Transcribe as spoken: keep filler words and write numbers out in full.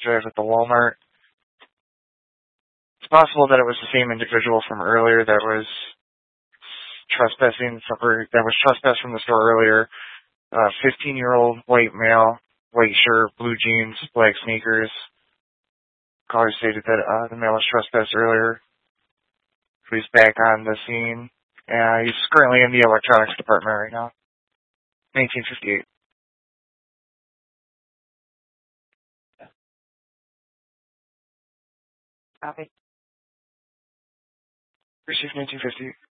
drive at the Walmart. It's possible that it was the same individual from earlier that was trespassing from, or that was trespassed from the store earlier. Uh, fifteen-year-old white male, white shirt, blue jeans, black sneakers. Caller stated that uh, the male was trespassed earlier. He's back on the scene. Uh, he's currently in the electronics department right now. nineteen fifty-eight. Copy. Received nineteen fifty-eight.